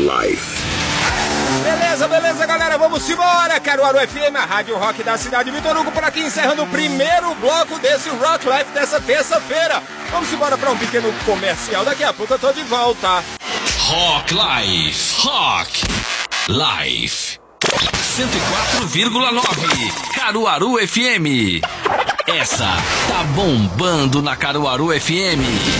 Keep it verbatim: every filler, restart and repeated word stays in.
Life. Beleza, beleza, galera, vamos embora. Caruaru F M, a Rádio Rock da cidade. Vitor Hugo por aqui, encerrando o primeiro bloco desse Rock Life dessa terça-feira. Vamos embora para um pequeno comercial, daqui a pouco eu tô de volta. Rock Life, Rock Life cento e quatro vírgula nove Caruaru F M. Essa tá bombando na Caruaru F M.